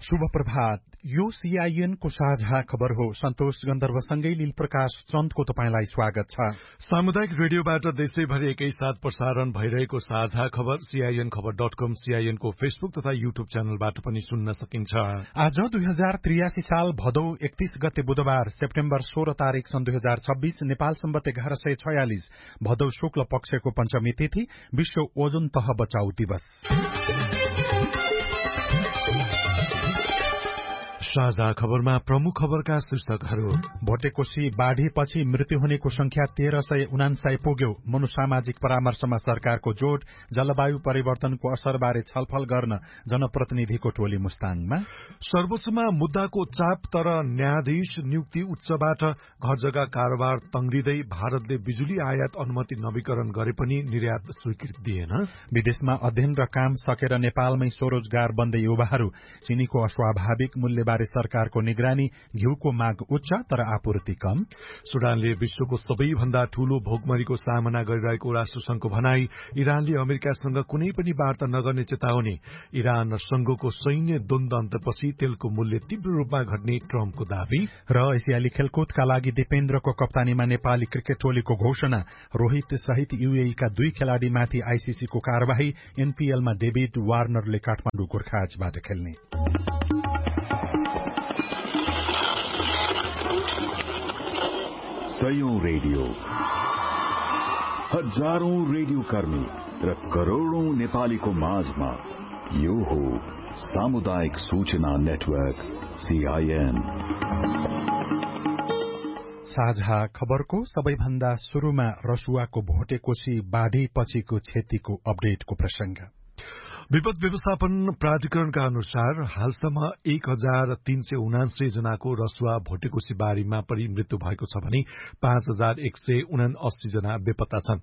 शुभ प्रभात। यो सीआईएन को साझा खबर हो। सन्तोष गन्धर्वसँगै लील प्रकाश चन्दको तपाईंलाई स्वागत छ। सामुदायिक रेडियोबाट देशैभरि एकैसाथ प्रसारण भइरहेको साझा खबर सीआईएन खबर.com, सीआईएन को फेसबुक तथा युट्युब च्यानलबाट पनि सुन्न सकिन्छ। आज 2083 साल भदौ 31 गते बुधबार, सेप्टेम्बर 16 तारिक सन् 2026, नेपाल सम्वत 1146 भदौ शुक्ल पक्षको पञ्चमी तिथि, विश्व ओजोन तह बचाउ दिवस। साझा खबरमा प्रमुख खबरका शीर्षकहरू। भोटेकोशी बाढ़ीपछि मृत्यु हुनेको संख्या 1349 पुग्यो। मनोसामाजिक परामर्शमा सरकारको जोड। जलवायु परिवर्तनको असरबारे छलफल गर्न जनप्रतिनिधिको टोली मुस्ताङमा। सर्वोच्चमा मुद्दाको चाप, तर न्यायाधीश नियुक्ति उच्चबाट घर जग्गा कारोबार तंग्रिँदै भारतले बिजुली आयात अनुमति नवीकरण गरे पनि निर्यात स्वीकृति दिएन। विदेशमा अध्ययन र काम सकेर नेपालमै स्वरोजगार बन्दै युवाहरू। चिनीको अस्वाभाविक मूल्यबारे सरकारको निगरानी। घिउको माग उच्च तर आपूर्ति कम। सुडानले विश्वको सबैभन्दा ठूलो भोकमरीको सामना गरिरहेको राष्ट्रसंघको भनाई। इरानले अमेरिकासँग कुनै पनि वार्ता नगर्ने चेतावनी। इरान र संघको सैन्य द्वन्द्व अन्तपछि तेलको मूल्य तीव्र रूपमा घट्ने ट्रम्पको दावी। र एसियाली खेलकुदका लागि दिपेन्द्रको कप्तानीमा नेपाली क्रिकेट टोलीको घोषणा। रोहित सहित यूएईका 2 खेलाड़ीमाथि आईसीसीको कार्यवाही। एनपीएलमा डेभिड वार्नरले काठमाडौँ गोर्खाजबाट खेल्ने। सयौं रेडियो, हजारौं रेडियो कर्मी र करोड़ौं नेपालीको माझमा यो हो सामुदायिक सूचना नेटवर्क सीआईएन। साझा खबरको सबैभन्दा शुरूमा रसुवाको भोटेकोशी बाढ़ी पछिको क्षतिको अपडेटको प्रसंग। विपद व्यवस्थापन प्राधिकरणका अनुसार हालसम्म 1379 जनाको रसुवा भोटेकोशी बाढ़ीमा परि मृत्यु भएको छ भने 5179 जना बेपत्ता छन्।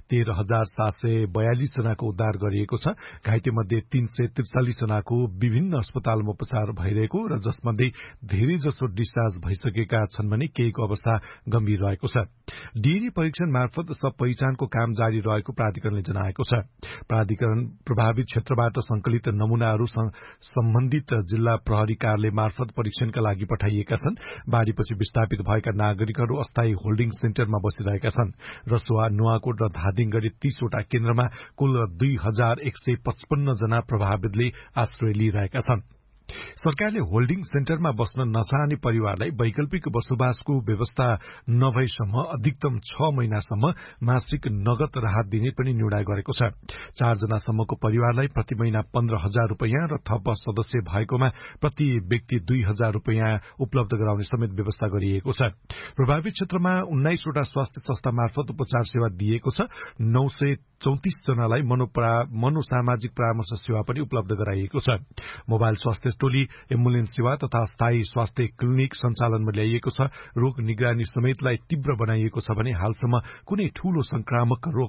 13,742 जनाको उद्धार गरिएको छ। घाइते मध्ये 343 जनाको विभिन्न अस्पतालमा उपचार भइरहेको र जसमध्ये धेरै जसो डिस्चार्ज भइसकेका छन् भने केहीको अवस्था गम्भीर रहेको छ। डीएनए परीक्षण मार्फत सब पहिचानको काम जारी रहेको प्राधिकरणले जनाएको छ। प्राधिकरण प्रभावित क्षेत्रबाट संकलित नमूनाहरू सम्बन्धित जिल्ला प्रहरी कार्यालय मार्फत परीक्षणका लागि पठाइएका छन्। बाढ़ीपछि विस्थापित भएका नागरिकहरू अस्थायी होल्डिङ सेन्टरमा बसिरहेका छन्। रसुवा, नुवाकोट र धादिङ गरी 30 वटा केन्द्रमा कुल 2155 जना प्रभावितले आश्रय लिइरहेका छन्। सरकारले होल्डिङ सेन्टरमा बस्न नचाहने परिवारलाई वैकल्पिक बसोबासको व्यवस्था नभएसम्म अधिकतम 6 महिनासम्म मासिक नगद राहत दिने पनि निर्णय गरेको छ। 4 जनासम्मको परिवारलाई प्रति महिना 15,000 रूपियाँ र थप सदस्य भएकोमा प्रति व्यक्ति 2,000 रूपियाँ उपलब्ध गराउने समेत व्यवस्था गरिएको छ। प्रभावित क्षेत्रमा 19 वटा स्वास्थ्य संस्था मार्फत उपचार सेवा दिएको छ। 934 जनालाई मनोसामाजिक परामर्श सेवा पनि उपलब्ध गराइएको छ। मोबाइल स्वास्थ्य टोली, एम्बुलेन्स सेवा तथा स्थायी स्वास्थ्य क्लिनिक सञ्चालनमा ल्याइएको छ। रोग निगरानी समेतलाई तीव्र बनाइएको छ भने हालसम्म कुनै ठूलो संक्रामक रोग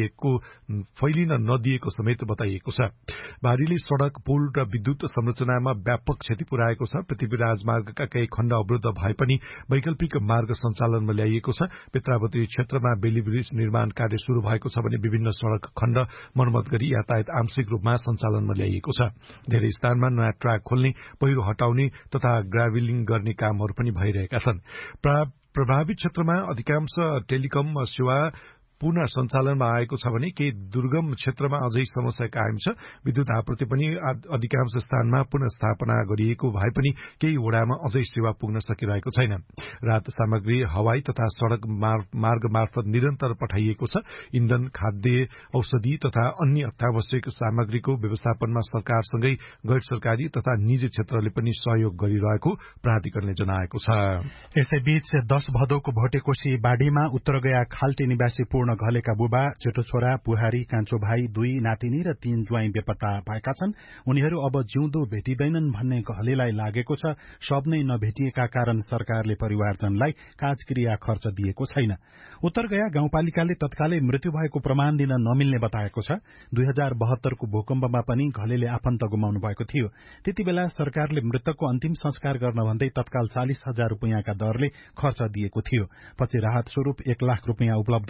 फैलिन नदिएको समेत बताइएको छ। बाढ़ीले सड़क, पुल र विद्युत संरचनामा व्यापक क्षति पुर्याएको छ। पृथ्वी राजमार्गका केही खण्ड अवरुद्ध भए पनि वैकल्पिक मार्ग सञ्चालनमा ल्याइएको छ। पेत्रावती क्षेत्रमा बेली ब्रिज निर्माण कार्य शुरू भएको छ भने विभिन्न सड़क खण्ड मर्मत गरी यातायात आंशिक रूपमा सञ्चालनमा ल्याइएको छ। धेरै स्थानमा नयाँ ट्र्याक खोल्ने, पहिरो हटाउने तथा ग्राभलिङ गर्ने कामहरू पनि भइरहेका छन्। प्रभावित क्षेत्रमा अधिकांश टेलिकम सेवा पुनः सञ्चालनमा आएको छ भने केही दुर्गम क्षेत्रमा अझै समस्या कायम छ। विद्युत आपूर्ति पनि अधिकांश स्थानमा पुनः स्थापना गरिएको भए पनि केही वडामा अझै सेवा पुग्न सकिरहेको छैन। राहत सामग्री हवाई तथा सड़क मार्ग मार्फत निरन्तर पठाइएको छ। इन्धन, खाद्य, औषधि तथा अन्य अत्यावश्यक सामग्रीको व्यवस्थापनमा सरकारसँगै गैर सरकारी तथा निजी क्षेत्रले पनि सहयोग गरिरहेको प्राधिकरणले जनाएको छ। यसैबीच 10 भदौको भोटेकोशी बाढ़ीमा उत्तरगया खाल्टे निवासी घलेका बुबा, जेठो छोरा, बुहारी, कान्छो भाइ, 2 नातिनी र 3 ज्वाइँ बेपत्ता भएका छन्। उनीहरू अब जिउँदो भेटिँदैनन् भन्ने घलेलाई लागेको छ। शव नै नभेटिएका कारण सरकारले परिवारजनलाई काजक्रिया खर्च दिएको छैन। उत्तरगया गाउँपालिकाले तत्कालै मृत्यु भएको प्रमाण दिन नमिल्ने बताएको छ। 2072 को भूकम्पमा पनि घलेले आफन्त गुमाउनु भएको थियो। त्यतिबेला सरकारले मृतकको अन्तिम संस्कार गर्न भन्दै तत्काल 40,000 रूपियाँका दरले खर्च दिएको थियो। पछि राहत स्वरूप 1 लाख रूपियाँ उपलब्ध गराएको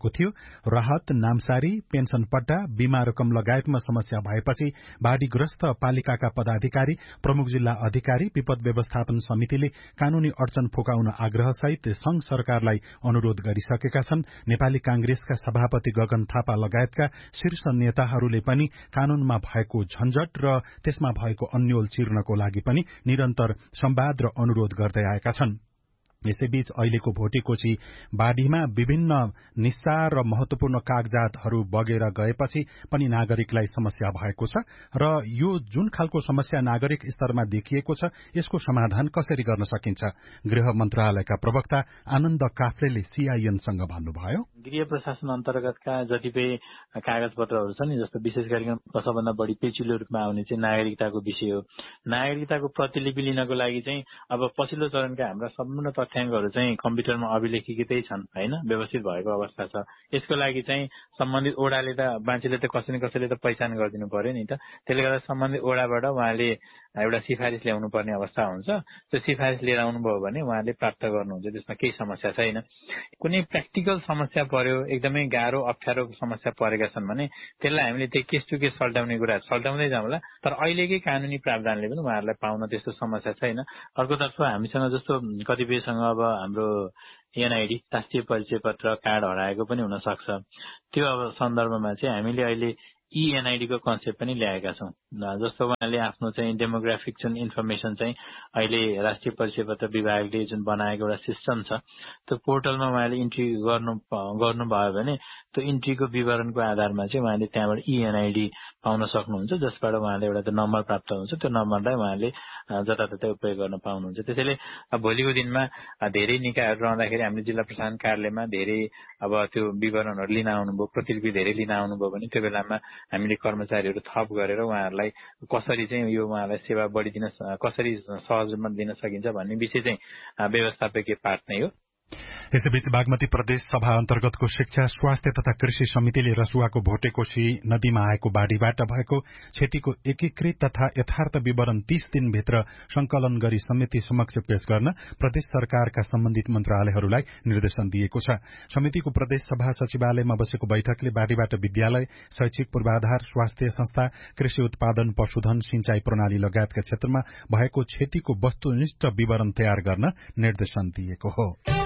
भएको थियो। राहत, नामसारी, पेन्सन पट्टा, बीमा रकम लगायतमा समस्या भएपछि बाढ़ीग्रस्त पालिकाका पदाधिकारी, प्रमुख जिल्ला अधिकारी, विपद व्यवस्थापन समितिले कानूनी अडचन फुकाउन आग्रहसहित संघ सरकारलाई अनुरोध गरिसकेका छन्। नेपाली कांग्रेसका सभापति गगन थापा लगायतका शीर्ष नेताहरूले पनि कानूनमा भएको झन्झट र त्यसमा भएको अन्यल चिर्नको लागि पनि निरन्तर संवाद र अनुरोध गर्दै आएका छन्। यसैबीच अहिलेको भोटेकोशी बाढ़ीमा विभिन्न निस्सार र महत्वपूर्ण कागजातहरू बगेर गएपछि पनि नागरिकलाई समस्या भएको छ र यो जुन खालको समस्या नागरिक स्तरमा देखिएको छ यसको समाधान कसरी गर्न सकिन्छ? गृह मन्त्रालयका प्रवक्ता आनन्द काफ्लेले सीआईएनसँग भन्नुभयो, गृह प्रशासन अन्तर्गतका जतिपय कागजपत्रहरू छन्, जस्तो विशेष गरिकन सबभन्दा बढी पेचिलो रूपमा आउने चाहिँ नागरिकताको विषय हो। नागरिकताको प्रतिलिपि लिनको लागि चाहिँ अब पछिल्लो चरणका हाम्रा सम्पूर्ण तथ्याङ्कहरू चाहिँ कम्प्युटरमा अभिलेखितै छन् हैन, व्यवस्थित भएको अवस्था छ। यसको लागि चाहिँ सम्बन्धित ओडाले त मान्छेले त कसैले त पहिचान गरिदिनु पर्यो नि त। त्यसले गर्दा सम्बन्धित ओडाबाट उहाँले एउटा सिफारिस ल्याउनु पर्ने अवस्था हुन्छ। त्यो सिफारिस लिएर आउनुभयो भने उहाँले प्राप्त गर्नुहुन्छ, त्यसमा केही समस्या छैन। कुनै प्र्याक्टिकल समस्या पर्यो, एकदमै गाह्रो अप्ठ्यारो समस्या परेका छन् भने त्यसलाई हामीले त्यो केस टु केस सल्टाउने कुरा सल्टाउँदै जाउँला। तर अहिलेकै कानूनी प्रावधानले पनि उहाँहरूलाई पाउन त्यस्तो समस्या छैन। अर्कोतर्फ हामीसँग जस्तो कतिपयसँग अब हाम्रो एनआईडी राष्ट्रिय परिचय पत्र कार्ड हराएको पनि हुन सक्छ। त्यो अब सन्दर्भमा चाहिँ हामीले अहिले एनआईडी को कन्सेप्ट पनि ल्याएका छौँ। जस्तो उहाँले आफ्नो चाहिँ डेमोग्राफिक जुन इन्फर्मेसन चाहिँ अहिले राष्ट्रिय परिचय पत्र विभागले जुन बनाएको एउटा सिस्टम छ, त्यो पोर्टलमा उहाँले इन्ट्री गर्नुभयो भने त्यो इन्ट्रीको विवरणको आधारमा चाहिँ उहाँले त्यहाँबाट एनआईडी पाउन सक्नुहुन्छ, जसबाट उहाँले एउटा त्यो नम्बर प्राप्त हुन्छ। त्यो नम्बरलाई उहाँले जताततै उपयोग गर्न पाउनुहुन्छ। त्यसैले भोलिको दिनमा धेरै निकायहरू रहँदाखेरि हामीले जिल्ला प्रशासन कार्यालयमा धेरै अब त्यो विवरणहरू लिन आउनुभयो, प्रतिलिपि धेरै लिन आउनुभयो भने त्यो बेलामा हामीले कर्मचारीहरू थप गरेर उहाँहरूलाई कसरी चाहिँ यो उहाँलाई सेवा बढिदिन, कसरी सहज रूपमा दिन सकिन्छ भन्ने विषय चाहिँ व्यवस्थापकीय पाठ नै हो। यसैबीच बागमती प्रदेश सभा अन्तर्गतको शिक्षा, स्वास्थ्य तथा कृषि समितिले रसुवाको भोटेकोशी नदीमा आएको बाढ़ीबाट भएको क्षतिको एकीकृत तथा यथार्थ विवरण 30 दिनभित्र संकलन गरी समिति समक्ष पेश गर्न प्रदेश सरकारका सम्बन्धित मन्त्रालयहरूलाई निर्देशन दिएको छ। समितिको प्रदेश सभा सचिवालयमा बसेको बैठकले बाढ़ीबाट विद्यालय, शैक्षिक पूर्वाधार, स्वास्थ्य संस्था, कृषि उत्पादन, पशुधन, सिंचाई प्रणाली लगायतका क्षेत्रमा भएको क्षतिको वस्तुनिष्ठ विवरण तयार गर्न निर्देशन दिएको हो।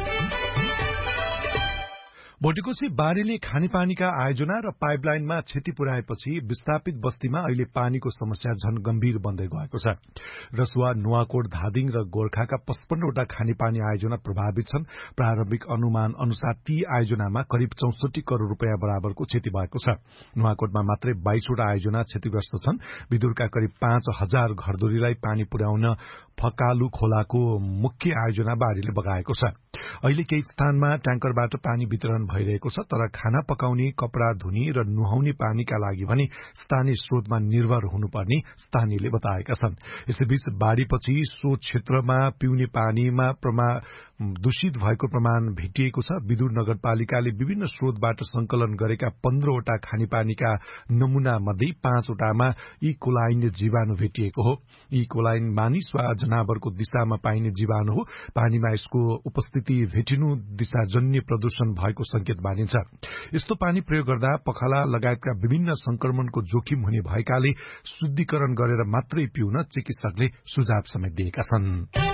भोटेकोशी बाढ़ीले खानेपानीका आयोजना र पाइपलाइनमा क्षति पुर्याएपछि विस्थापित बस्तीमा अहिले पानीको समस्या झन गम्भीर बन्दै गएको छ। रसुवा, नुवाकोट, धादिङ र गोर्खाका 55 वटा खानेपानी आयोजना प्रभावित छन्। प्रारम्भिक अनुमान अनुसार ती आयोजनामा करिब 64 करोड़ रूपियाँ बराबरको क्षति भएको छ। नुवाकोटमा मात्रै 22 वटा आयोजना क्षतिग्रस्त छन्। विदुरका करिब 5000 घरधुरीलाई पानी पुर्याउन फकालु खोलाको मुख्य आयोजना बाढ़ीले बगाएको छ। अहिले केही स्थानमा ट्याङ्करबाट पानी वितरण भइरहेको छ, तर खाना पकाउने, कपड़ा धुने र नुहाउने पानीका लागि भने स्थानीय स्रोतमा निर्भर हुनुपर्ने स्थानीयले बताएका छन्। यसैबीच बाढ़ीपछि सो क्षेत्रमा पिउने पानीमा दूषित भएको प्रमाण भेटिएको छ। विदुर नगरपालिकाले विभिन्न स्रोतबाट संकलन गरेका 15 वटा खानेपानीका नमूना मध्ये 5 वटामा ई कोलाइन जीवाणु भेटिएको हो। ई कोलाइन मानिस वा जनावरको दिशामा पाइने जीवाणु हो। पानीमा यसको उपस्थिति भेटिनु दिशाजन्य प्रदूषण भएको संकेत मानिन्छ। यस्तो पानी प्रयोग गर्दा पखाला लगायतका विभिन्न संक्रमणको जोखिम हुने भएकाले शुद्धिकरण गरेर मात्रै पिउन चिकित्सकले सुझाव समेत दिएका छन्।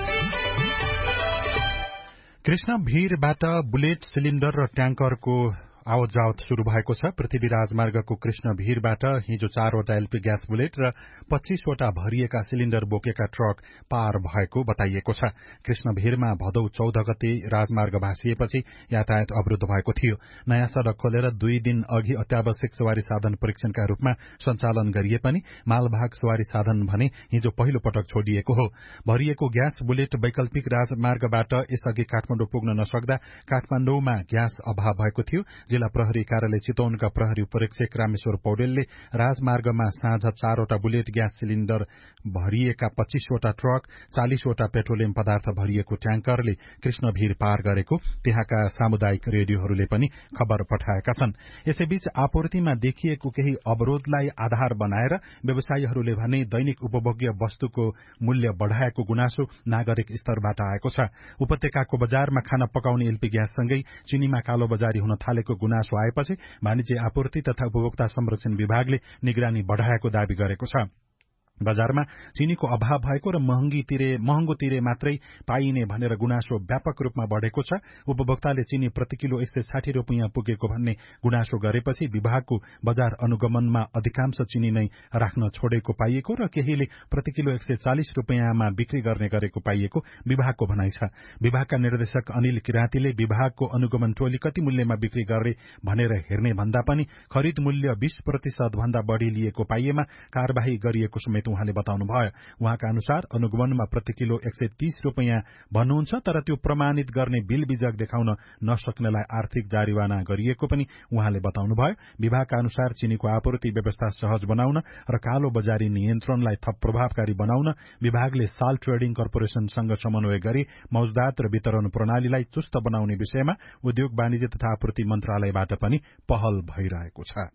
कृष्ण भीरबाट बुलेट, सिलिण्डर र ट्याङ्करको आवत शुरू भएको छ। पृथ्वी राजमार्गको कृष्ण भीरबाट हिजो 4 वटा एलपी ग्यास बुलेट र 25 वटा भरिएका सिलिण्डर बोकेका ट्रक पार भएको बताइएको छ। कृष्ण भीरमा भदौ 14 गते राजमार्ग भाँसिएपछि यातायात अवरुद्ध भएको थियो। नयाँ सड़क खोलेर 2 दिन अघि अत्यावश्यक सवारी साधन परीक्षणका रूपमा सञ्चालन गरिए पनि मालवाहक सवारी साधन भने हिजो पहिलो पटक छोडिएको हो। भरिएको ग्यास बुलेट वैकल्पिक राजमार्गबाट यसअघि काठमाडौँ पुग्न नसक्दा काठमाडौँमा ग्यास अभाव भएको थियो। जिल्ला प्रहरी कार्यालय चितवनका प्रहरी उपरीक्षक रामेश्वर पौडेलले राजमार्गमा साँझ 4 वटा बुलेट ग्यास सिलिण्डर भरिएका 25 वटा ट्रक, 40 वटा पेट्रोलियम पदार्थ भरिएको ट्याङ्करले कृष्ण भीर पार गरेको त्यहाँका सामुदायिक रेडियोहरूले पनि खबर पठाएका छन्। यसैबीच आपूर्तिमा देखिएको केही अवरोधलाई आधार बनाएर व्यवसायीहरूले भने दैनिक उपभोग्य वस्तुको मूल्य बढ़ाएको गुनासो नागरिक स्तरबाट आएको छ। उपत्यकाको बजारमा खाना पकाउने एलपी ग्याससँगै चिनीमा कालोबजारी हुन थालेको गुनासो आएपछि वाणिज्य आपूर्ति तथा उपभोक्ता संरक्षण विभागले निगरानी बढ़ाएको दावी गरेको छ। बजारमा चीनीको अभाव भएको र महँगो तिरे मात्रै पाइने भनेर गुनासो व्यापक रूपमा बढ़ेको छ। उपभोक्ताले चीनी प्रति किलो 160 रुपियाँ पुगेको भन्ने गुनासो गरेपछि विभागको बजार अनुगमनमा अधिकांश चीनी नै राख्न छोडेको पाइएको र केहीले प्रति किलो 140 रुपियाँमा बिक्री गर्ने गरेको पाइएको विभागको भनाइ छ। विभागका निर्देशक अनिल किराँतीले विभागको अनुगमन टोली कति मूल्यमा बिक्री गरे भनेर हेर्ने भन्दा पनि खरिद मूल्य 20% भन्दा बढ़ी लिएको पाइएमा कार्यवाही गरिएको समेत उहाँले बताउनुभयो। उहाँका अनुसार अनुगमनमा प्रति किलो 130 रुपियाँ भन्नुहुन्छ, तर त्यो प्रमाणित गर्ने बिल बिजक देखाउन नसक्नेलाई आर्थिक जारिवाना गरिएको पनि उहाँले बताउनुभयो। विभागका अनुसार चीनीको आपूर्ति व्यवस्था सहज बनाउन र कालो बजारी नियन्त्रणलाई थप प्रभावकारी बनाउन विभागले साल ट्रेडिङ कर्पोरेशनसँग समन्वय गरी मौजदात र वितरण प्रणालीलाई चुस्त बनाउने विषयमा उद्योग वाणिज्य तथा आपूर्ति मन्त्रालयबाट पनि पहल भइरहेको छ।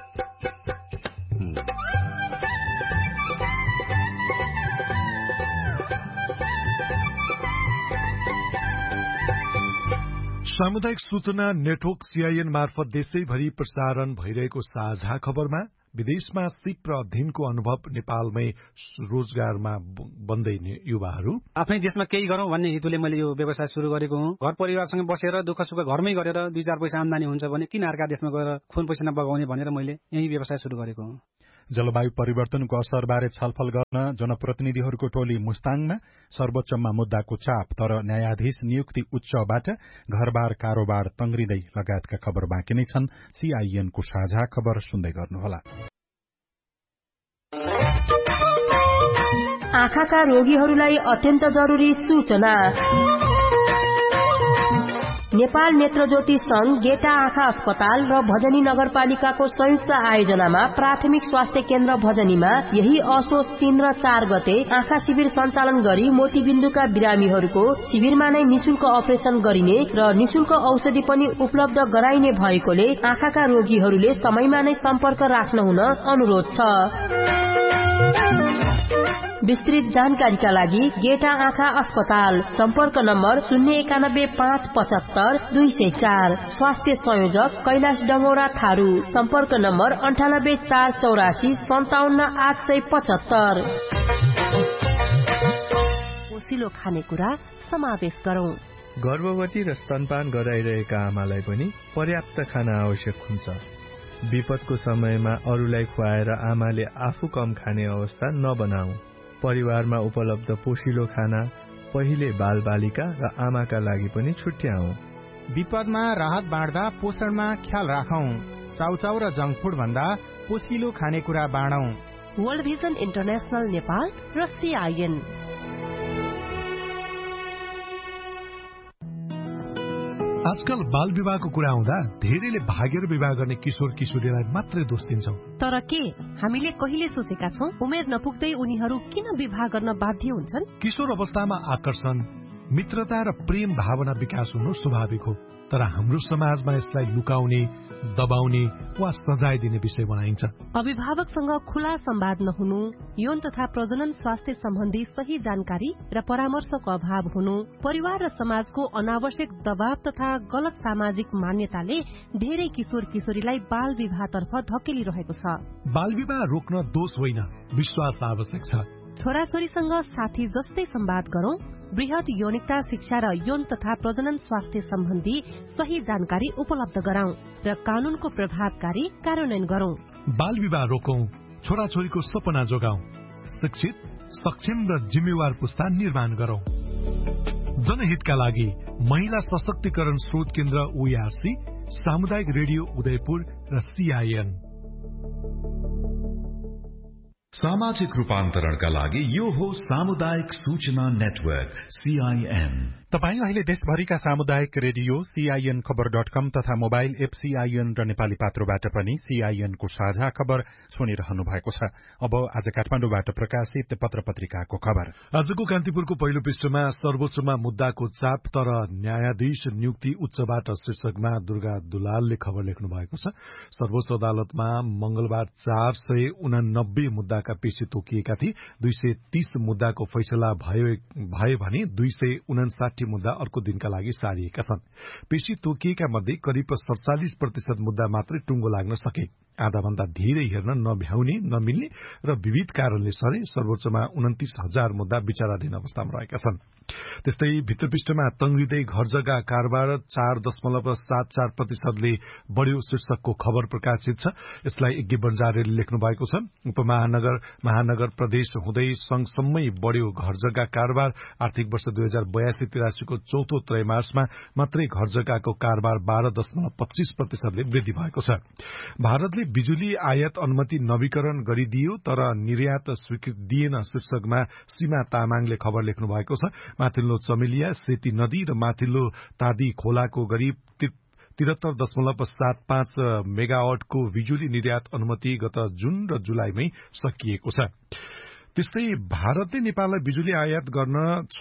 सामुदायिक सूचना नेटवर्क सीआईएन मार्फत देशैभरि प्रसारण भइरहेको साझा खबरमा विदेशमा सिप र अध्ययनको अनुभव नेपालमै रोजगारमा बन्दै युवाहरू आफ्नै देशमा केही गरौं भन्ने हेतुले मैले यो व्यवसाय सुरु गरेको हुँ। घर परिवारसँग बसेर दुःख सुख घरमै गरेर 2-4 पैसा आम्दानी हुन्छ भने किन अर्का देशमा गएर खुन पैसा बगाउने भनेर मैले यही व्यवसाय सुरु गरेको हुँ। जलवायु परिवर्तनको असरबारे छलफल गर्न जनप्रतिनिधिहरूको टोली मुस्ताङमा, सर्वोच्चमा मुद्दाको चाप, तर न्यायाधीश नियुक्ति उच्चबाट घरबार कारोबार तंग्रिँदै लगायतका खबर बाँकी नै छन्। सीआईएनको साझा खबर सुन्दै गर्नुहोला। आँखाका रोगीहरूलाई अत्यन्त जरुरी सूचना। नेपाल नेत्रज्योति संघ, गेटा आँखा अस्पताल र भजनी नगरपालिकाको संयुक्त आयोजनामा प्राथमिक स्वास्थ्य केन्द्र भजनीमा यही असोज 3 र 4 गते आँखा शिविर सञ्चालन गरी मोतीबिन्दुका बिरामीहरूको शिविरमा नै निशुल्क अपरेशन गरिने र निशुल्क औषधि पनि उपलब्ध गराइने भएकोले आँखाका रोगीहरूले समयमा नै सम्पर्क राख्न हुन अनुरोध छ। विस्तृत जानकारीका लागि गेटा आँखा अस्पताल, सम्पर्क नम्बर 091-575-204, स्वास्थ्य संयोजक कैलाश डंगोरा थारू, सम्पर्क नम्बर 98-484-57-875। पोसिलो खानेकुरा समावेश गरौं। गर्भवती र स्तनपान गराइरहेका आमालाई पनि पर्याप्त खाना आवश्यक हुन्छ। विपदको समयमा अरूलाई खुवाएर आमाले आफू कम खाने अवस्था नबनाऊ। परिवारमा उपलब्ध पोषिलो खाना पहिले बालबालिका र आमाका लागि पनि छुट्याऊ। विपदमा राहत बाँड्दा पोषणमा ख्याल राखौं। चाउचाउ र जंक फुड भन्दा पोषिलो खानेकुरा बाँडौं। वर्ल्ड भिजन इन्टरनेशनल नेपाल र सीआईएन। आजकल बाल विवाहको कुरा आउँदा धेरैले भागेर विवाह गर्ने किशोर किशोरीलाई मात्रै दोष दिन्छौं। तर के हामीले कहिले सोचेका छौं उमेर नपुग्दै उनीहरू किन विवाह गर्न बाध्य हुन्छन्? किशोर अवस्थामा आकर्षण, मित्रता र प्रेम भावना विकास हुनु स्वाभाविक हो, तर हाम्रो समाजमा यसलाई लुकाउने, दबाउने वा सजाय दिने विषय बनाइन्छ। अभिभावकसँग खुला संवाद नहुनु, यौन तथा प्रजनन स्वास्थ्य सम्बन्धी सही जानकारी र परामर्शको अभाव हुनु, परिवार र समाजको अनावश्यक दबाव तथा गलत सामाजिक मान्यताले धेरै किशोर किशोरीलाई बाल विवाहतर्फ धकेलिरहेको छ। बाल विवाह रोक्न दोष होइन, विश्वास आवश्यक छ। छोराछोरीसँग साथी जस्तै संवाद गरौं, वृहत यौनिकता शिक्षा र यौन तथा प्रजनन स्वास्थ्य सम्बन्धी सही जानकारी उपलब्ध गराउँ र कानूनको प्रभावकारी कार्यान्वयन गरौं। बाल विवाह रोकौं, छोराछोरीको सपना जोगाउँ, शिक्षित, सक्षम र जिम्मेवार पुस्ता निर्माण गरौं। जनहितका लागि महिला सशक्तिकरण स्रोत केन्द्र ओआरसी, सामुदायिक रेडियो उदयपुर र सीआईएन। सामाजिक रूपान्तरणका लागि यो हो सामुदायिक सूचना नेटवर्क सीआईएन। तपाईं अहिले देशभरिका सामुदायिक रेडियो सीआईएन खबर.com तथा मोबाइल एप सीआईएन र नेपाली पात्रोबाट पनि सीआईएनको साझा खबर सुनिरहनु भएको छ। अब आज काठमाडौँबाट प्रकाशित पत्र पत्रिकाको खबर। आजको कान्तिपुरको पहिलो पृष्ठमा सर्वोच्चमा मुद्दाको चाप तर न्यायाधीश नियुक्ति उच्चबाट शीर्षकमा दुर्गा दुलालले खबर लेख्नु भएको छ। सर्वोच्च अदालतमा मंगलबार 489 मुद्दाका मुद्दाका पेशी तोकिएका थिए। 230 मुद्दाको फैसला भए भने 259 मुद्दा अर्को दिनका लागि सारिएका छन्। पेशी तोकिएका मध्ये करिब 47% मुद्दा मात्रै टुङ्गो लाग्न सके। आधाभन्दा धेरै हेर्न नभ्याउने, नमिल्ने र विविध कारणले सरे सर्वोच्चमा 29,000 मुद्दा विचाराधीन अवस्थामा रहेका छन्। त्यस्तै भित्रपृष्ठमा तंग्रिँदै घर जग्गा कारोबार 4.74%ले बढ्यो शीर्षकको खबर प्रकाशित छ। यसलाई यज्ञ बन्जारेले लेख्नु भएको छ। महानगर प्रदेश हुँदै संघसम्मै बढ्यो घर जग्गा कारोबार। आर्थिक वर्ष 2082-83 को चौथो त्रैमासमा मात्रै घर जग्गाको कारोबार 12.25%ले वृद्धि भएको छ। भारतले बिजुली आयात अनुमति नवीकरण गरिदियो तर निर्यात स्वीकृति दिएन शीर्षकमा सीमा तामाङले खबर लेख्नु भएको छ। माथिल्लो चमेलिया, सेती नदी र माथिल्लो तादी खोलाको गरी 73.75 मेगावाटको बिजुली निर्यात अनुमति गत जुन र जुलाईमै सकिएको छ। त्यस्तै भारतले नेपाललाई बिजुली आयात गर्न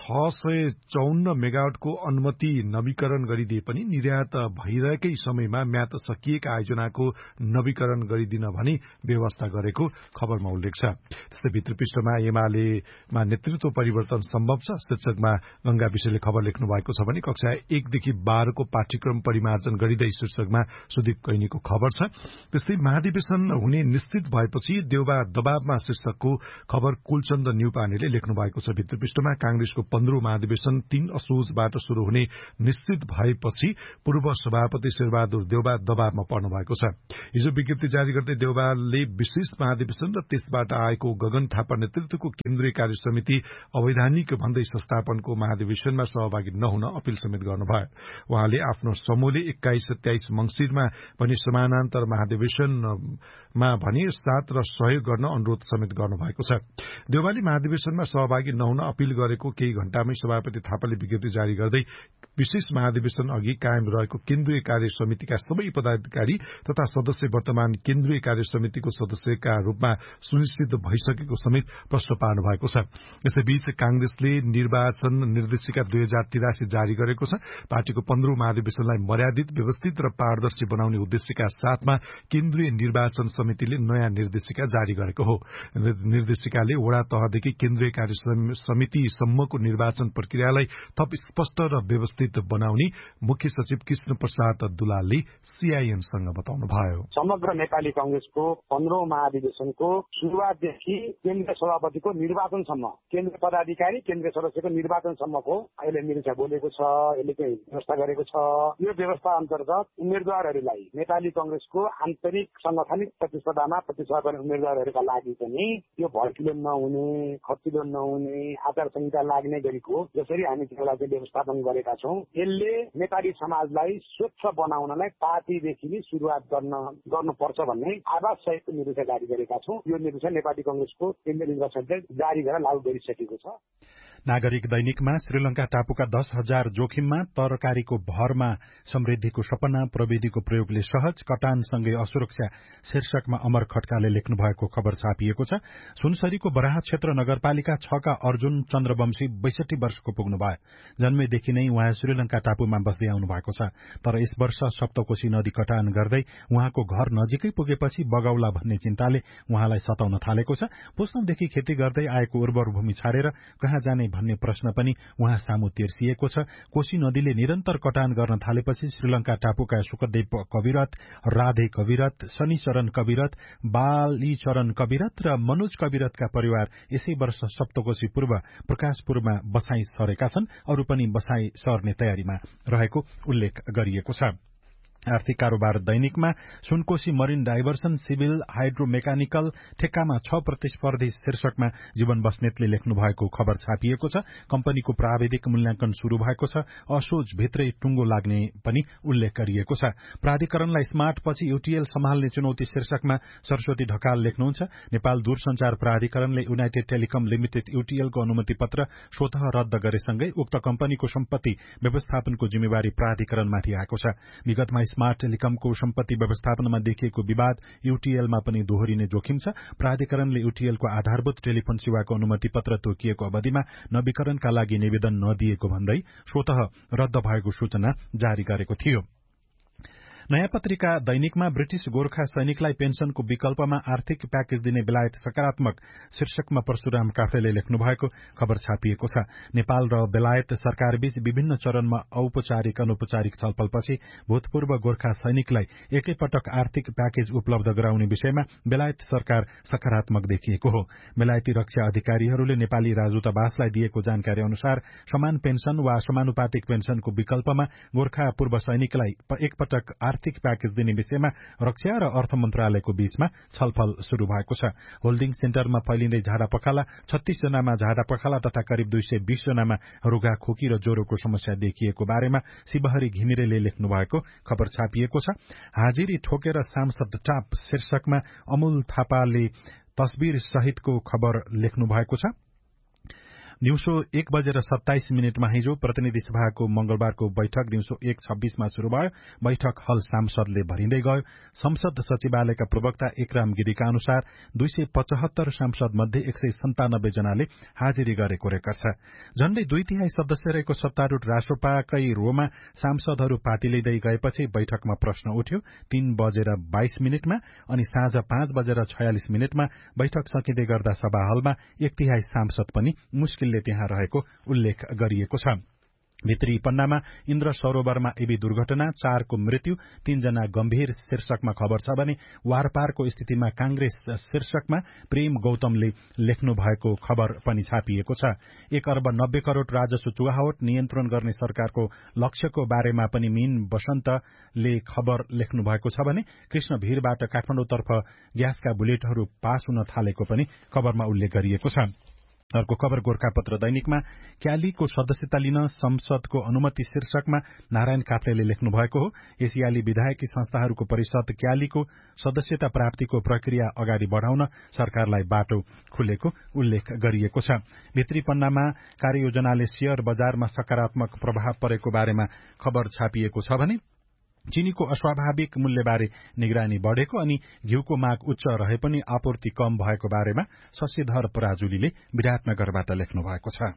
654 मेगावाटको अनुमति नवीकरण गरिदिए पनि निर्यात भइरहेकै समयमा म्याद सकिएका आयोजनाको नवीकरण गरिदिन भनी व्यवस्था गरेको खबरमा उल्लेख छ। त्यस्तै भित्रपृष्ठमा एमालेमा नेतृत्व परिवर्तन सम्भव छ शीर्षकमा गंगा विषयले खबर लेख्नु भएको छ भने कक्षा 1 देखि 12 को पाठ्यक्रम परिमार्जन गरिँदै शीर्षकमा सुदीप कैनीको खबर छ। त्यस्तै महाधिवेशन हुने निश्चित भएपछि देउबा दबावमा शीर्षकको खबर कुलचन्द न्युपानेले लेख्नु भएको छ। भित्रपृष्ठमा कांग्रेसको 15औं महाधिवेशन 3 असोजबाट शुरू हुने निश्चित भएपछि पूर्व सभापति शेरबहादुर देउबा दबावमा पर्नु भएको छ। हिजो विज्ञप्ति जारी गर्दै देउबाले विशेष महाधिवेशन र त्यसबाट आएको गगन थापा नेतृत्वको केन्द्रीय कार्य समिति अवैधानिक भन्दै संस्थापनको महाधिवेशनमा सहभागी नहुन अपील समेत गर्नुभयो। उहाँले आफ्नो समूहले 21-27 मंसिरमा भने समानान्तर महाधिवेशनमा भने साथ र सहयोग गर्न अनुरोध समेत गर्नुभएको छ। देउबाले महाधिवेशनमा सहभागी नहुन अपील गरेको केही घण्टामै सभापति थापाले विज्ञप्ति जारी गर्दै विशेष महाधिवेशन अघि कायम रहेको केन्द्रीय कार्य समितिका सबै पदाधिकारी तथा सदस्य वर्तमान केन्द्रीय कार्य समितिको सदस्यका रूपमा सुनिश्चित भइसकेको समेत प्रश्न पार्नु भएको छ। यसैबीच कांग्रेसले निर्वाचन निर्देशिका 2083 जारी गरेको छ। पार्टीको 15औं महाधिवेशनलाई मर्यादित, व्यवस्थित र पारदर्शी बनाउने उद्देश्यका साथमा केन्द्रीय निर्वाचन समितिले नयाँ निर्देशिका जारी गरेको हो। निर्देशिकाले वडा तहदेखि केन्द्रीय कार्य समितिसम्मको निर्वाचन प्रक्रियालाई थप स्पष्ट र व्यवस्थित बनाउने मुख्य सचिव कृष्ण प्रसाद दुलालले सीआईएनसँग बताउनुभयो। समग्र नेपाली कांग्रेसको 15औं महाधिवेशनको सुरुवातदेखि केन्द्रीय सभापतिको निर्वाचनसम्म, केन्द्रीय पदाधिकारी, केन्द्रीय सदस्यको निर्वाचनसम्मको अहिले निरीक्षा बोलेको छ, यसले चाहिँ व्यवस्था गरेको छ। यो व्यवस्था अन्तर्गत उम्मेद्वारहरूलाई नेपाली कांग्रेसको आन्तरिक संगठनिक प्रतिस्पर्धामा प्रतिस्पर्धा गर्ने उम्मेद्वारहरूका लागि पनि यो भड्किलो नहुने, खर्चिलो नहुने, आचार संहिता लाग्ने गरीको जसरी हामी त्यसलाई चाहिँ व्यवस्थापन गरेका छौं, यसले नेपाली समाजलाई स्वच्छ बनाउनलाई पार्टीदेखि नै सुरुवात गर्नुपर्छ भन्ने आवाज सहितको निर्देशन जारी गरेका छौं। यो निर्देशन नेपाली कांग्रेसको केन्द्रीय निर्वाचन जारी गरेर लागू गरिसकेको छ। नागरिक दैनिकमा श्रीलंका टापुका 10,000 जोखिममा तरकारीको भरमा समृद्धिको सपना, प्रविधिको प्रयोगले सहज, कटानसँगै असुरक्षा शीर्षकमा अमर खड्काले लेख्नु भएको खबर छापिएको छ। सुनसरीको बराहा क्षेत्र नगरपालिका 6 का अर्जुन चन्द्रवंशी 62 वर्षको पुग्नुभयो। जन्मेदेखि नै उहाँ श्रीलंका टापुमा बस्दै आउनु भएको छ। तर यस वर्ष सप्तकोशी नदी कटान गर्दै उहाँको घर नजिकै पुगेपछि बगाउला भन्ने चिन्ताले उहाँलाई सताउन थालेको छ। पुस्तौंदेखि खेती गर्दै आएको उर्वर भूमि छाडेर कहाँ जाने भन्ने प्रश्न पनि उहाँ सामु तिर्सिएको छ। कोशी नदीले निरन्तर कटान गर्न थालेपछि श्रीलंका टापुका सुखदेव कविरत, राधे कविरत, शनिचरण कविरत, बालीचरण कविरत र मनोज कविरतका परिवार यसै वर्ष सप्तकोशी पूर्व प्रकाशपुरमा बसाई सरेका छन्। अरू पनि बसाई सर्ने तयारीमा रहेको उल्लेख गरिएको छ। आर्थिक कारोबार दैनिकमा सुनकोशी मरिन डाइभर्सन सिभिल हाइड्रोमेकानिकल ठेक्कामा 6 प्रतिस्पर्धी शीर्षकमा जीवन बस्नेतले लेख्नु भएको खबर छापिएको छ। कम्पनीको प्राविधिक मूल्याङ्कन शुरू भएको छ। असोज भित्रै टुङ्गो लाग्ने पनि उल्लेख गरिएको छ। प्राधिकरणलाई स्मार्टपछि युटीएल सम्हाल्ने चुनौती शीर्षकमा सरस्वती ढकाल लेख्नुहुन्छ। नेपाल दूरसञ्चार प्राधिकरणले युनाइटेड टेलिकम लिमिटेड युटीएलको अनुमति पत्र स्वतः रद्द गरेसँगै उक्त कम्पनीको सम्पत्ति व्यवस्थापनको जिम्मेवारी प्राधिकरणमाथि आएको छ। विगतमा स्मार्ट टेलिकमको सम्पत्ति व्यवस्थापनमा देखिएको विवाद युटीएलमा पनि दोहोरिने जोखिम छ। प्राधिकरणले युटीएलको आधारभूत टेलिफोन सेवाको अनुमति पत्र तोकिएको अवधिमा नवीकरणका लागि निवेदन नदिएको भन्दै स्वतः रद्द भएको सूचना जारी गरेको थियो। नयाँ पत्रिका दैनिकमा ब्रिटिश गोर्खा सैनिकलाई पेन्सनको विकल्पमा आर्थिक प्याकेज दिने बेलायत सकारात्मक शीर्षकमा परशुराम काफ्लेले लेख्नु भएको खबर छापिएको छ। नेपाल र बेलायत सरकारबीच विभिन्न चरणमा औपचारिक अनौपचारिक छलफलपछि भूतपूर्व गोर्खा सैनिकलाई एकैपटक आर्थिक प्याकेज उपलब्ध गराउने विषयमा बेलायत सरकार सकारात्मक देखिएको हो। बेलायती रक्षा अधिकारीहरूले नेपाली राजदूतावासलाई दिएको जानकारी अनुसार समान पेन्सन वा समानुपातिक पेन्सनको विकल्पमा गोर्खा पूर्व सैनिकलाई एकपटक आर्थिक प्याकेज दिने विषयमा रक्षा र अर्थ मन्त्रालयको बीचमा छलफल शुरू भएको छ। होल्डिङ सेन्टरमा फैलिँदै झाडापखाला 36 जनामा झाडापखाला तथा करिब 220 जनामा रुगा खोकी र ज्वरोको समस्या देखिएको बारेमा शिवहरी घिमिरेले लेख्नु भएको खबर छापिएको छ। हाजिरी ठोकेर सांसद टाप शीर्षकमा अमूल थापाले तस्बिर सहितको खबर लेख्नु भएको छ। दिउँसो 1:27 हिजो प्रतिनिधि सभाको मंगलबारको बैठक दिउँसो 1:26 शुरू भयो। बैठक हल सांसदले भरिँदै गयो। संसद सचिवालयका प्रवक्ता एकराम गिरीका अनुसार 275 सांसद मध्ये 197 जनाले हाजिरी गरेको रेकर्ड छ। झण्डै 2/3 सदस्य रहेको सत्तारूढ़ राष्ट्रपाकै रोमा सांसदहरू पार्टी लिँदै गएपछि बैठकमा प्रश्न उठ्यो। 3:22 अनि साँझ 5:46 बैठक सकिँदै गर्दा सभा हलमा 1/3 सांसद पनि मुस्किल त्यहाँ रहेको उल्लेख गरिएको छ। भित्री पन्नामा इन्द्र सरोवरमा एबी दुर्घटना 4 को मृत्यु 3 जना गम्भीर शीर्षकमा खबर छ भने वारपारको स्थितिमा कांग्रेस शीर्षकमा प्रेम गौतमले लेख्नु भएको खबर पनि छापिएको छ। 1 अर्ब 90 करोड़ राजस्व चुहावट नियन्त्रण गर्ने सरकारको लक्ष्यको बारेमा पनि मीन बसन्तले खबर लेख्नु भएको छ भने कृष्ण भीरबाट काठमाडौँतर्फ ग्यासका बुलेटहरू पास हुन थालेको पनि खबरमा उल्लेख गरिएको छ। अर्को खबर गोरखापत्र दैनिकमा क्यालीको सदस्यता लिन संसदको अनुमति शीर्षकमा नारायण काफ्लेले लेख्नु भएको हो। एसियाली विधायकी संस्थाहरूको परिषद क्यालीको सदस्यता प्राप्तिको प्रक्रिया अगाडि बढ़ाउन सरकारलाई बाटो खुलेको उल्लेख गरिएको छ। भित्री पन्नामा कार्ययोजनाले शेयर बजारमा सकारात्मक प्रभाव परेको बारेमा खबर छापिएको छ भने चीनीको अस्वाभाविक मूल्यबारे निगरानी बढ़ेको अनि घिउको माग उच्च रहे पनि आपूर्ति कम भएको बारेमा शशिधर पराजुलीले विराटनगरबाट लेख्नु भएको छ।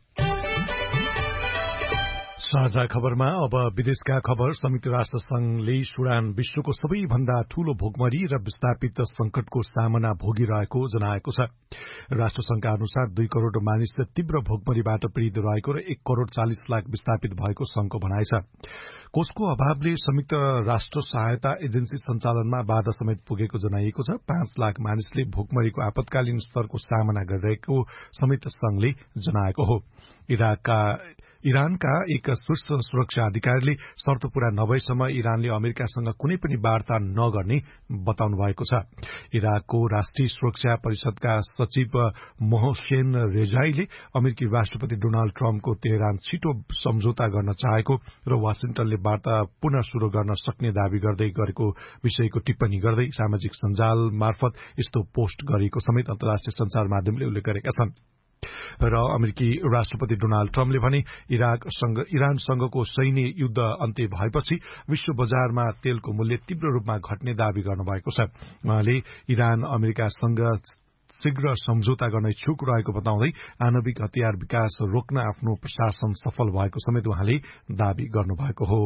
साझा खबरमा अब विदेशका खबर। संयुक्त राष्ट्र संघले सुडान विश्वको सबैभन्दा ठूलो भोकमरी र विस्थापित संकटको सामना भोगिरहेको जनाएको छ। राष्ट्रसंघका अनुसार 2 करोड़ मानिस तीव्र भोकमरीबाट पीड़ित रहेको र 1 करोड़ 40 लाख विस्थापित भएको संघको भनाइ छ। कोषको अभावले संयुक्त राष्ट्र सहायता एजेन्सी सञ्चालनमा बाधा समेत पुगेको जनाइएको छ। 5 लाख मानिसले भोकमरीको आपतकालीन स्तरको सामना गरिरहेको समेत संघले जनाएको हो। इरानका एक शीर्ष सुरक्षा अधिकारीले शर्त पूरा नभएसम्म इरानले अमेरिकासँग कुनै पनि वार्ता नगर्ने बताउनु भएको छ। इराकको राष्ट्रिय सुरक्षा परिषदका सचिव मोहसेन रेजाईले अमेरिकी राष्ट्रपति डोनाल्ड ट्रम्पको तेहरान छिटो सम्झौता गर्न चाहेको र वाशिंटनले वार्ता पुनः शुरू गर्न सक्ने दावी गर्दै गरेको विषयको टिप्पणी गर्दै सामाजिक सञ्जाल मार्फत यस्तो पोस्ट गरेको समेत अन्तर्राष्ट्रिय संचार माध्यमले उल्लेख गरेका छन्। र अमेरिकी राष्ट्रपति डोनाल्ड ट्रम्पले भने इरानसँगको सैन्य युद्ध अन्त्य भएपछि विश्व बजारमा तेलको मूल्य तीव्र रूपमा घट्ने दावी गर्नुभएको छ। उहाँले इरान अमेरिकासँग शीघ्र सम्झौता गर्न इच्छुक रहेको बताउँदै आणविक हतियार विकास रोक्न आफ्नो प्रशासन सफल भएको समेत उहाँले दावी गर्नुभएको हो।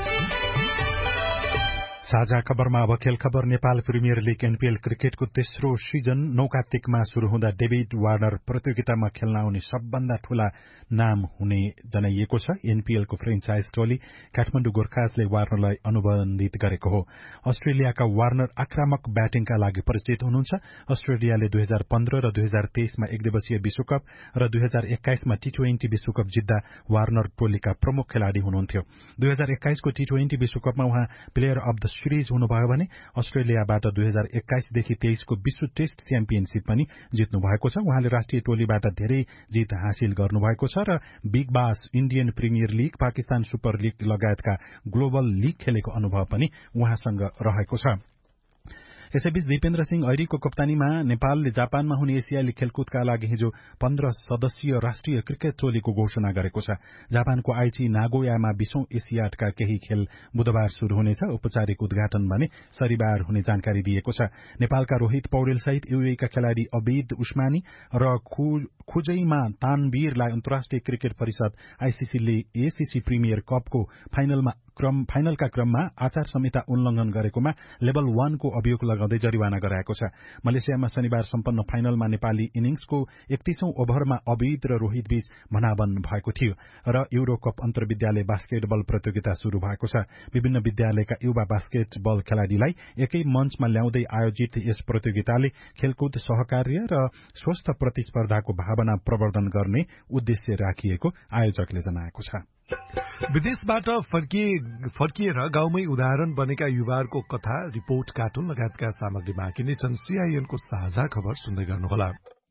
साझा खबरमा अब खेल खबर। नेपाल प्रिमियर लीग एनपीएल क्रिकेटको तेस्रो सिजन 9 कार्तिकमा शुरू हुँदा डेभिड वार्नर प्रतियोगितामा खेल्न आउने सबभन्दा ठूला नाम हुने जनाइएको छ। एनपीएलको फ्रेन्चाइज टोली काठमाडौँ गोर्खाजले वार्नरलाई अनुबन्धित गरेको हो। अस्ट्रेलियाका वार्नर आक्रामक ब्याटिङका लागि परिचित हुनुहुन्छ। अस्ट्रेलियाले 2015 र 2023 मा एकदिवसीय विश्वकप र 2021 मा टी20 विश्वकप जित्दा वार्नर टोलीका प्रमुख खेलाड़ी हुनुहुन्थ्यो। 2021 को टी20 विश्वकपमा उहाँ प्लेयर अफ द सिरिज हुनुभयो भने अस्ट्रेलियाबाट 2021 देखि 23 को विश्व टेस्ट च्याम्पियनशिप पनि जित्नु भएको छ। उहाँले राष्ट्रिय टोलीबाट धेरै जित हासिल गर्नुभएको छ र बिग बास, Indian premier league, Pakistan super league लगायतका ग्लोबल लीग खेलेको अनुभव पनि उहाँसँग रहेको छ। यसैबीच दिपेन्द्र सिंह ऐरीको कप्तानीमा नेपालले जापानमा हुने एसियाली खेलकुदका लागि हिजो 15 सदस्यीय राष्ट्रिय क्रिकेट टोलीको घोषणा गरेको छ। जापानको आइची नागोयामा 20औं एसियाडका केही खेल बुधबार शुरू हुनेछ। औपचारिक उद्घाटन भने शनिबार हुने जानकारी दिएको छ। नेपालका रोहित पौडेल सहित यूएईका खेलाड़ी अबीद उस्मानी र खुजैमा तानवीरलाई अन्तर्राष्ट्रिय क्रिकेट परिषद आईसीसीले एसीसी प्रिमियर कपको फाइनलमा फाइनलका क्रममा आचार संहिता उल्लंघन गरेकोमा लेभल 1 को अभियोग लगाउँदै जरिवाना गराएको छ। मलेसियामा शनिबार सम्पन्न फाइनलमा नेपाली इनिङ्सको 31औं ओभरमा अबिद र रोहित बीच भनावन भएको थियो र युरो कप अन्तर्विद्यालय बास्केटबल प्रतियोगिता शुरू भएको छ। विभिन्न विद्यालयका युवा बास्केटबल खेलाड़ीलाई एकै मञ्चमा ल्याउँदै आयोजित यस प्रतियोगिताले खेलकुद, सहकार्य र स्वस्थ प्रतिस्पर्धाको भावना प्रवर्धन गर्ने उद्देश्य राखिएको आयोजकले जनाएको छ। विदेशबाट फर्किएर गाउँमै उदाहरण बनेका युवाहरूको कथा, रिपोर्ट, कार्टुन लगायतका सामग्री बाँकी नै छन्। सीआईएनको साझा खबर सुन्दै गर्नुहोला।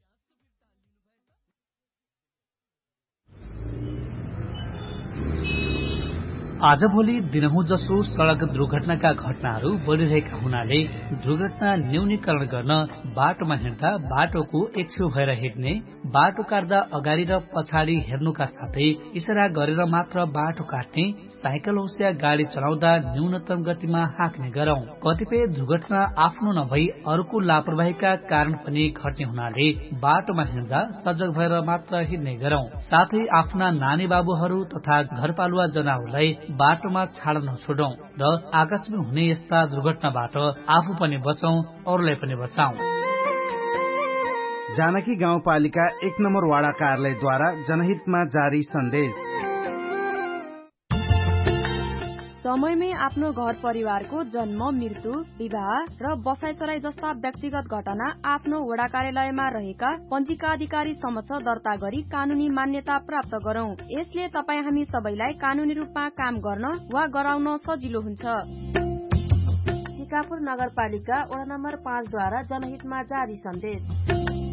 आजभोलि दिनहुँ जसो सड़क दुर्घटनाका घटनाहरू बढ़िरहेका हुनाले दुर्घटना न्यूनीकरण गर्न बाटोमा हिँड्दा बाटोको एक छेउ भएर हिँड्ने, बाटो काट्दा अगाडि र पछाडि हेर्नुका साथै इशारा गरेर मात्र बाटो काट्ने, साइकल होस् या गाड़ी चलाउँदा न्यूनतम गतिमा हाँक्ने गरौं। कतिपय दुर्घटना आफ्नो नभई अरूको लापरवाहीका कारण पनि घट्ने हुनाले बाटोमा हिँड्दा सजग भएर मात्र हिँड्ने गरौं। साथै आफ्ना नानी बाबुहरू तथा घरपालुवा जनावरलाई बाटोमा छाड्न नछोडौं र आकस्मिक हुने यस्ता दुर्घटनाबाट आफू पनि बचौं, अरूलाई पनि बचाऊ। जानकी गाउँपालिका 1 नम्बर वाडा कार्यालयद्वारा जनहितमा जारी सन्देश। समयमै आफ्नो घर परिवारको जन्म, मृत्यु, विवाह र बसाइसराई जस्ता व्यक्तिगत घटना आफ्नो वडा कार्यालयमा रहेका पञ्जीकाधिकारी समक्ष दर्ता गरी कानूनी मान्यता प्राप्त गरौं। यसले तपाई हामी सबैलाई कानूनी रूपमा काम गर्न वा गराउन सजिलो हुन्छ। टिकापुर नगरपालिका वडा नम्बर 5 द्वारा जनहितमा जारी सन्देश।